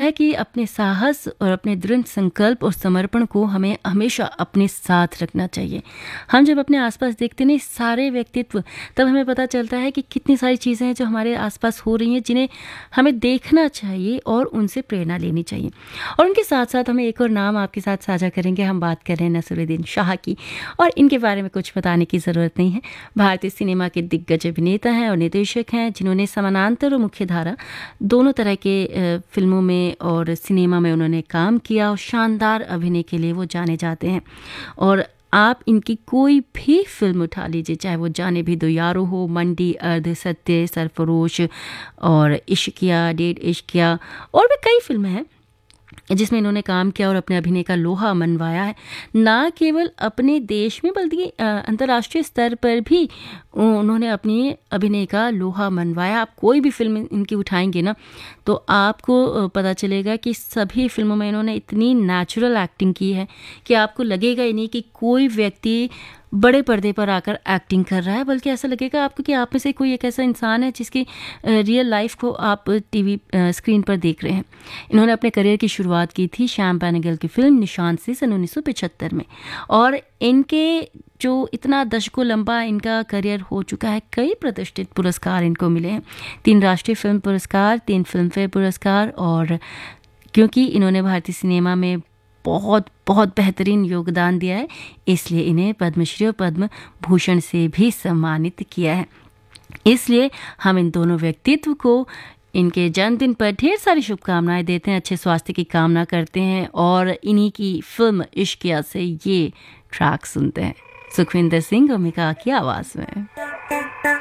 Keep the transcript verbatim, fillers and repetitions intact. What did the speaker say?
है कि अपने साहस और अपने दृढ़ संकल्प और समर्पण को हमें हमेशा अपने साथ रखना चाहिए। हम जब अपने आसपास देखते हैं सारे व्यक्तित्व, तब हमें पता चलता है कि कितनी सारी चीज़ें हैं जो हमारे आसपास हो रही हैं, जिन्हें हमें देखना चाहिए और उनसे प्रेरणा लेनी चाहिए। और उनके साथ साथ हमें एक और नाम आपके साथ साझा करेंगे। हम बात कर रहे हैं नसीरुद्दीन शाह की, और इनके बारे में कुछ बताने की ज़रूरत नहीं है। भारतीय सिनेमा के दिग्गज अभिनेता हैं और निर्देशक हैं, जिन्होंने समानांतर और मुख्य धारा दोनों तरह के फिल्मों में और सिनेमा में उन्होंने काम किया, और शानदार अभिनय के लिए वो जाने जाते हैं। और आप इनकी कोई भी फिल्म उठा लीजिए, चाहे वो जाने भी दो यारो हो, मंडी, अर्ध सत्य, सरफरोश और इश्किया, डेढ़ इश्किया, और भी कई फिल्में हैं जिसमें इन्होंने काम किया और अपने अभिनय का लोहा मनवाया है। ना केवल अपने देश में बल्कि अंतर्राष्ट्रीय स्तर पर भी उन्होंने अपने अभिनय का लोहा मनवाया। आप कोई भी फिल्म इनकी उठाएंगे ना, तो आपको पता चलेगा कि सभी फिल्मों में इन्होंने इतनी नेचुरल एक्टिंग की है कि आपको लगेगा ही नहीं कि कोई व्यक्ति बड़े पर्दे पर आकर एक्टिंग कर रहा है, बल्कि ऐसा लगेगा आपको कि आप में से कोई एक ऐसा इंसान है जिसकी रियल लाइफ को आप टीवी स्क्रीन पर देख रहे हैं। इन्होंने अपने करियर की शुरुआत की थी श्याम बेनेगल की फिल्म निशान से सन उन्नीस सौ पचहत्तर में, और इनके जो इतना दशकों लंबा इनका करियर हो चुका है, कई प्रतिष्ठित पुरस्कार इनको मिले हैं। तीन राष्ट्रीय फिल्म पुरस्कार, तीन फिल्म फेयर पुरस्कार, और क्योंकि इन्होंने भारतीय सिनेमा में बहुत बहुत बेहतरीन योगदान दिया है, इसलिए इन्हें पद्मश्री और पद्म भूषण से भी सम्मानित किया है। इसलिए हम इन दोनों व्यक्तित्व को इनके जन्मदिन पर ढेर सारी शुभकामनाएं देते हैं, अच्छे स्वास्थ्य की कामना करते हैं, और इन्हीं की फिल्म इश्किया से ये ट्रैक सुनते हैं, सुखविंदर सिंह और मिका की आवाज़ में।